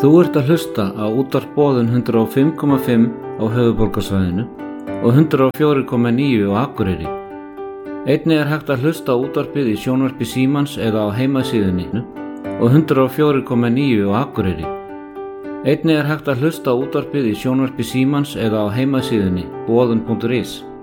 Þú ert að hlusta á útvarp Boðun 105,5 á höfuðborgarsvæðinu og 104,9 á Akureyri. Einnig er hægt að hlusta á útvarpið í sjónvarpi Símans eða á heimasíðunni og 104,9 á Akureyri. Einnig er hægt að hlusta á útvarpið í sjónvarpi Símans eða á heimasíðunni boðun.is.